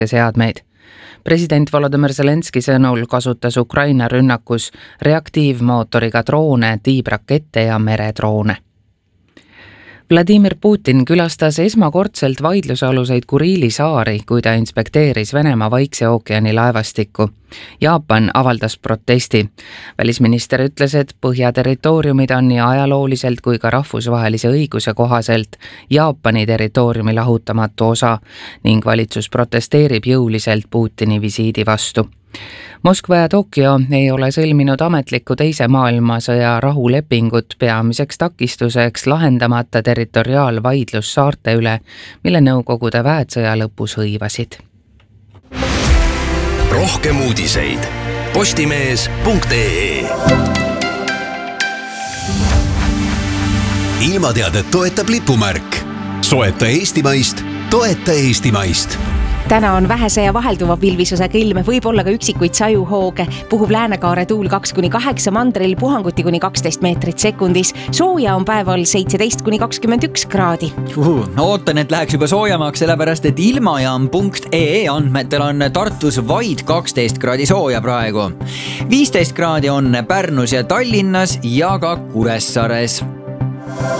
seadmeid. President Volodymyr Zelenski sõnul kasutas Ukraina rünnakus reaktiivmootoriga droone, tiibrakette ja meredroone. Vladimir Putin külastas esmakordselt vaidlusaluseid Kuriili saari, kui ta inspekteeris Venemaa Vaikse ookeani laevastikku. Jaapan avaldas protesti. Välisminister ütles, et põhjaterritooriumid on nii ajalooliselt kui ka rahvusvahelise õiguse kohaselt Jaapani territooriumi lahutamatu osa ning valitsus protesteerib jõuliselt Putini visiidi vastu. Moskva ja Tokyo ei ole sõlminud ametlikku teise maailmasõja rahulepingut peamiseks takistuseks lahendamata territoriaalvaidlus saarte üle, mille Nõukogude väed sõja lõpus hõivasid. Rohkem uudiseid postimees.ee. Ilmateadet toetab lipumärk. Soeta eestimaist, toeta eestimaist. Täna on vähese ja vahelduva pilvisusega ilm, võib olla ka üksikuid sajuhooge, puhub läänekaare tuul 2-8, mandril puhanguti kuni 12 meetrit sekundis. Sooja on päeval 17-21 kraadi. Ootan, et läheks juba soojamaks, sellepärast et ilmajaam.ee andmetel on Tartus vaid 12 kraadi sooja praegu. 15 kraadi on Pärnus ja Tallinnas ja ka Kuressaares.